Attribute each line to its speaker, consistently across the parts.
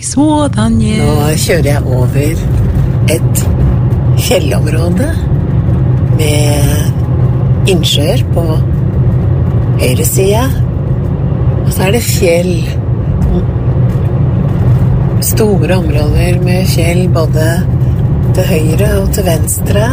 Speaker 1: sådan, ja.
Speaker 2: Nå kjører jeg over et fjellområde med innsjøer på høyre side, og så det fjell. Store områder med fjell både til høyre og til venstre,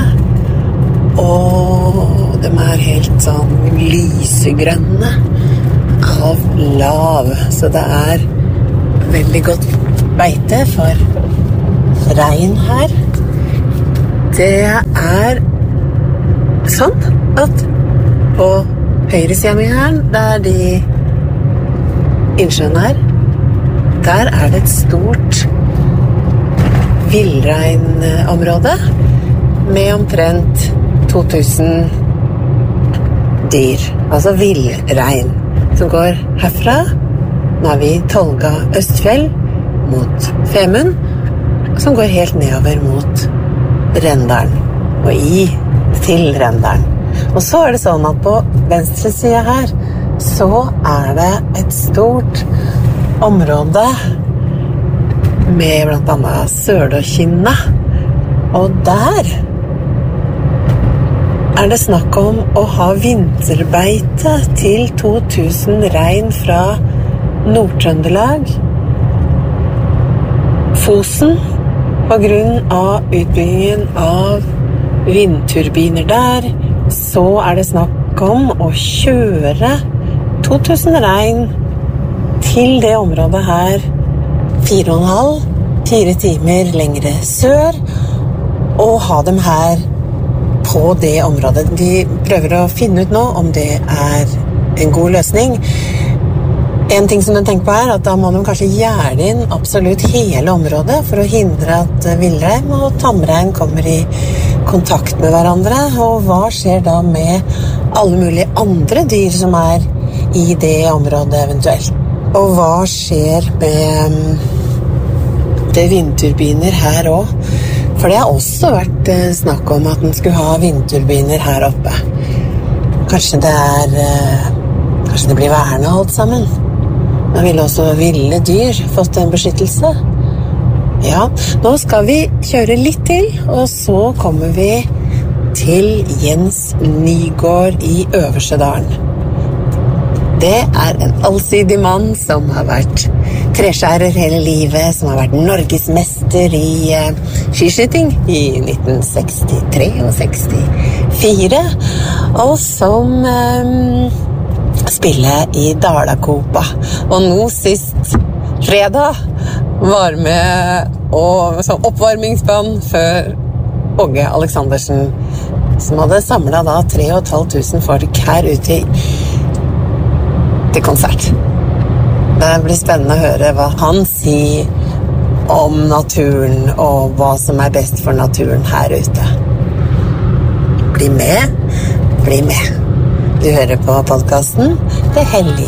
Speaker 2: og de helt sånn lysegrønne av lav, så det veldig godt beite for rein her. Det sånn at på høyre siden min her, der de innsjøen der det et stort villreinområde med omtrent 2000 dyr, altså villrein, som går herfra. Nå vi i Tolga Østfjell mot Femund, som går helt nedover mot Rendalen og til Rendalen. Og så det sånn at på venstre side her så det et stort område med blant annet Sølåkinna, og der det snakk om å ha vinterbeite til 2000 rein fra Nord-Trøndelag, Fosen, på grunn av utbyggingen av vindturbiner der, så det snakk om å kjøre 2000 rein til det området her 4,5-4 timer lengre sør, og ha dem her på det området. De prøver å finne ut nå om det en god løsning. En ting som de tenker på at da må de kanskje gjerde inn absolutt hele området for å hindre at villrein og tamrein kommer i kontakt med hverandre. Og hva skjer da med alle mulige andre dyr som i det området eventuelt? Og hva skjer med det vindturbiner her også? For det har også vært snakk om at den skulle ha vindturbiner her oppe. Kanskje det blir værende alt sammen. Da ville også ville dyr fått en beskyttelse. Ja, nå skal vi kjøre litt til, og så kommer vi til Jens Nygaard i Øversedalen. Det en allsidig mann som har vært treskjærer hele livet, som har vært norgesmester i skiskyting i 1963 og 64, og som spiller i Dalakopa. Og nå sist fredag var med som oppvarmingsband for Åge Aleksandersen, som hadde samlet da 3.500 folk her ute til konsert. Det blir spennende å høre hva han sier om naturen og hva som best for naturen her ute. Bli med. Du hører på podcasten Det Hellige